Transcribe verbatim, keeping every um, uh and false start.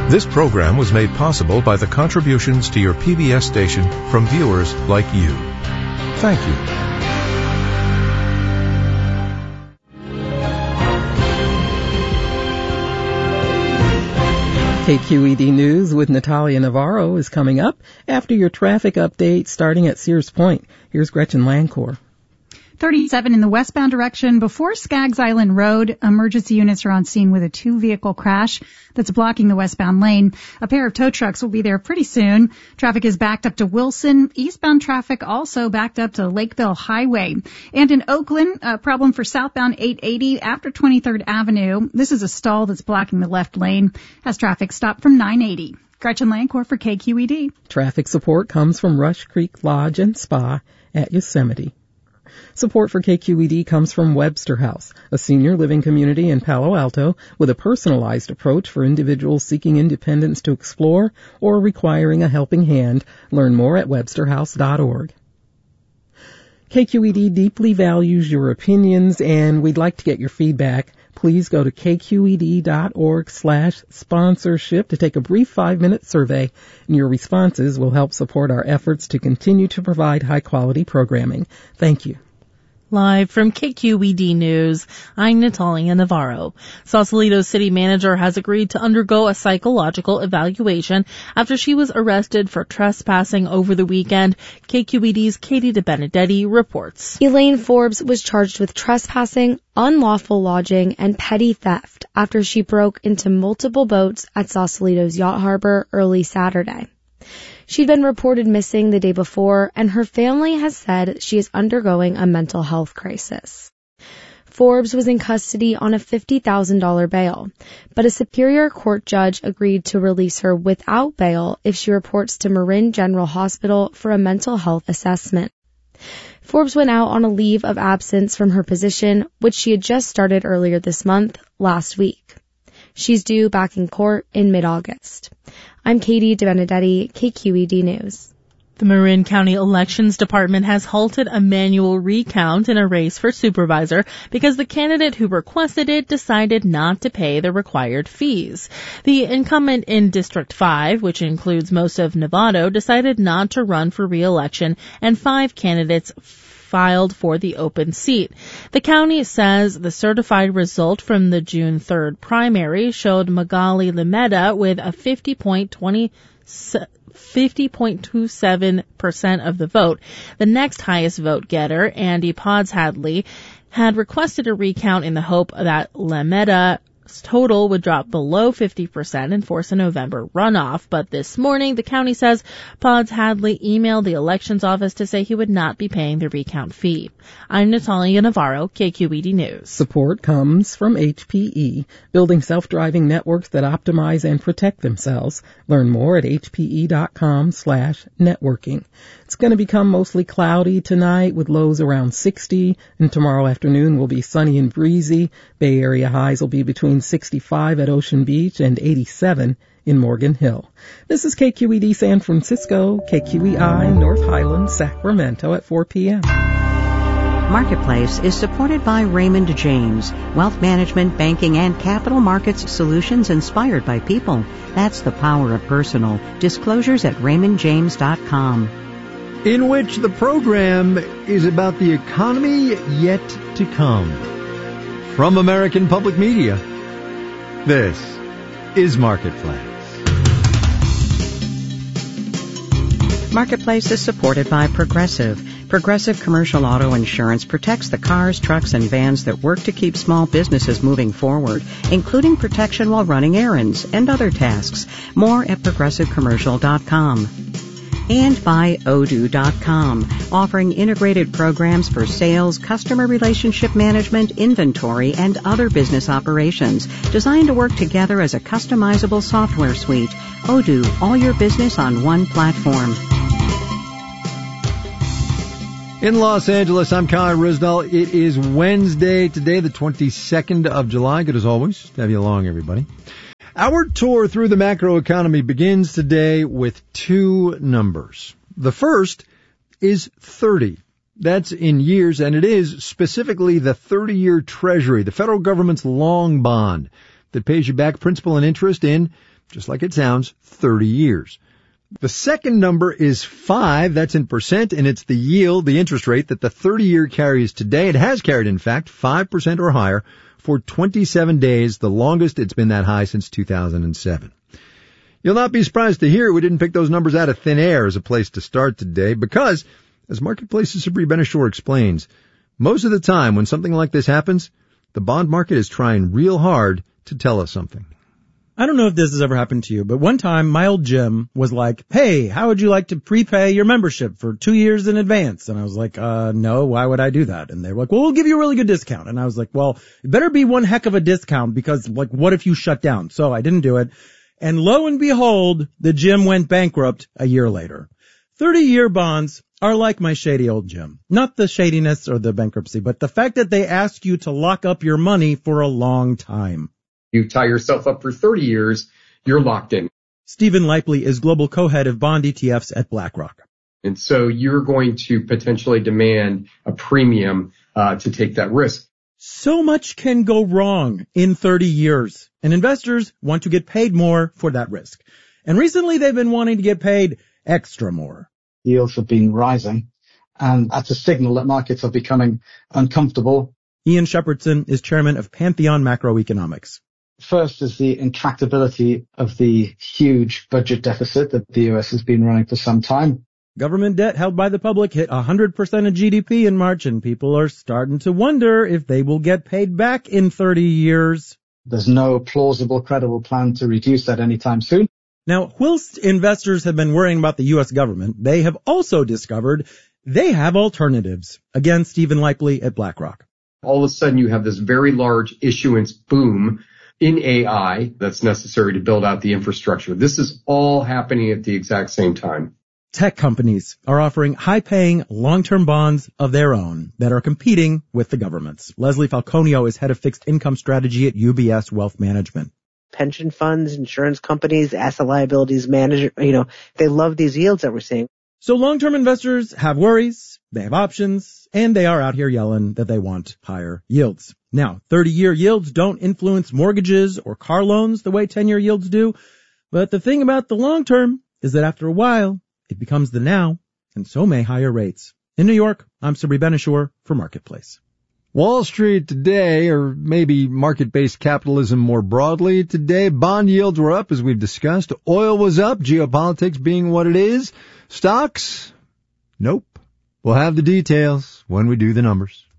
This program was made possible by the contributions to your P B S station from viewers like you. Thank you. K Q E D News with Natalia Navarro is coming up after your traffic update starting at Sears Point. Here's Gretchen Lancourt. thirty-seven in the westbound direction before Skaggs Island Road. Emergency units are on scene with a two-vehicle crash that's blocking the westbound lane. A pair of tow trucks will be there pretty soon. Traffic is backed up to Wilson. Eastbound traffic also backed up to Lakeville Highway. And in Oakland, a problem for southbound eight eighty after twenty-third Avenue. This is a stall that's blocking the left lane as traffic stopped from nine eighty. Gretchen Lancourt for K Q E D. Traffic support comes from Rush Creek Lodge and Spa at Yosemite. Support for K Q E D comes from Webster House, a senior living community in Palo Alto with a personalized approach for individuals seeking independence to explore or requiring a helping hand. Learn more at webster house dot org. K Q E D deeply values your opinions, and we'd like to get your feedback. Please go to k q e d dot org slash sponsorship to take a brief five-minute survey, and your responses will help support our efforts to continue to provide high-quality programming. Thank you. Live from K Q E D News, I'm Natalia Navarro. Sausalito's city manager has agreed to undergo a psychological evaluation after she was arrested for trespassing over the weekend. K Q E D's Katie DeBenedetti reports. Elaine Forbes was charged with trespassing, unlawful lodging, and petty theft after she broke into multiple boats at Sausalito's Yacht Harbor early Saturday. She'd been reported missing the day before, and her family has said she is undergoing a mental health crisis. Forbes was in custody on a fifty thousand dollars bail, but a Superior Court judge agreed to release her without bail if she reports to Marin General Hospital for a mental health assessment. Forbes went out on a leave of absence from her position, which she had just started earlier this month, last week. She's due back in court in mid-August. I'm Katie DeBenedetti, K Q E D News. The Marin County Elections Department has halted a manual recount in a race for supervisor because the candidate who requested it decided not to pay the required fees. The incumbent in District five, which includes most of Novato, decided not to run for re-election, and five candidates filed for the open seat. The county says the certified result from the June third primary showed Magali Lemeda with a fifty point two seven percent of the vote. The next highest vote getter, Andy Podds-Hadley, had requested a recount in the hope that Lemeda total would drop below fifty percent and force a November runoff. But this morning, the county says Podds-Hadley emailed the elections office to say he would not be paying the recount fee. I'm Natalia Navarro, K Q E D News. Support comes from H P E, building self-driving networks that optimize and protect themselves. Learn more at h p e dot com slash networking. It's going to become mostly cloudy tonight with lows around sixty, and tomorrow afternoon will be sunny and breezy. Bay Area highs will be between sixty-five at Ocean Beach and eighty-seven in Morgan Hill. This is K Q E D San Francisco, K Q E I North Highlands, Sacramento at four p.m. Marketplace is supported by Raymond James, wealth management, banking, and capital markets solutions inspired by people. That's the power of personal. Disclosures at raymond james dot com. In which the program is about the economy yet to come. From American Public Media, this is Marketplace. Marketplace is supported by Progressive. Progressive Commercial Auto Insurance protects the cars, trucks, and vans that work to keep small businesses moving forward, including protection while running errands and other tasks. More at progressive commercial dot com. And by Odoo dot com, offering integrated programs for sales, customer relationship management, inventory, and other business operations, designed to work together as a customizable software suite. Odoo, all your business on one platform. In Los Angeles, I'm Kai Risdall. It is Wednesday today, the twenty-second of July. Good as always to have you along, everybody. Our tour through the macroeconomy begins today with two numbers. The first is thirty. That's in years, and it is specifically the thirty-year Treasury, the federal government's long bond that pays you back principal and interest in just like it sounds, thirty years. The second number is five, that's in percent, and it's the yield, the interest rate that the thirty-year carries today. It has carried, in fact, five percent or higher for twenty-seven days, the longest it's been that high since two thousand seven. You'll not be surprised to hear we didn't pick those numbers out of thin air as a place to start today because, as Marketplace's Sabri Ben-Achour explains, most of the time when something like this happens, the bond market is trying real hard to tell us something. I don't know if this has ever happened to you, but one time my old gym was like, hey, how would you like to prepay your membership for two years in advance? And I was like, uh, no, why would I do that? And they were like, well, we'll give you a really good discount. And I was like, well, it better be one heck of a discount because, like, what if you shut down? So I didn't do it. And lo and behold, the gym went bankrupt a year later. thirty-year bonds are like my shady old gym. Not the shadiness or the bankruptcy, but the fact that they ask you to lock up your money for a long time. You tie yourself up for thirty years, you're locked in. Stephen Leipley is global co-head of bond E T Fs at BlackRock. And so you're going to potentially demand a premium uh, to take that risk. So much can go wrong in thirty years, and investors want to get paid more for that risk. And recently they've been wanting to get paid extra more. Yields have been rising, and that's a signal that markets are becoming uncomfortable. Ian Shepherdson is chairman of Pantheon Macroeconomics. First is the intractability of the huge budget deficit that the U S has been running for some time. Government debt held by the public hit one hundred percent of G D P in March, and people are starting to wonder if they will get paid back in thirty years. There's no plausible, credible plan to reduce that anytime soon. Now, whilst investors have been worrying about the U S government, they have also discovered they have alternatives. Again, Stephen Leipley at BlackRock. All of a sudden you have this very large issuance boom in A I that's necessary to build out the infrastructure. This is all happening at the exact same time. Tech companies are offering high-paying long-term bonds of their own that are competing with the government's. Leslie Falconio is head of fixed income strategy at U B S Wealth Management. Pension funds, insurance companies, asset liabilities manager, you know, they love these yields that we're seeing. So long-term investors have worries, they have options, and they are out here yelling that they want higher yields. Now, thirty-year yields don't influence mortgages or car loans the way ten-year yields do, but the thing about the long-term is that after a while, it becomes the now, and so may higher rates. In New York, I'm Sabri Ben-Achour for Marketplace. Wall Street today, or maybe market-based capitalism more broadly today, bond yields were up as we've discussed. Oil was up, geopolitics being what it is. Stocks? Nope. We'll have the details when we do the numbers.